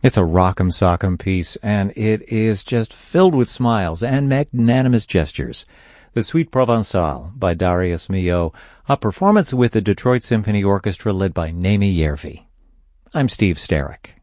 It's a rock'em sock'em piece, and it is just filled with smiles and magnanimous gestures. The Suite Provençale by Darius Milhaud, a performance with the Detroit Symphony Orchestra led by Naomi Yervi. I'm Steve Sterrick.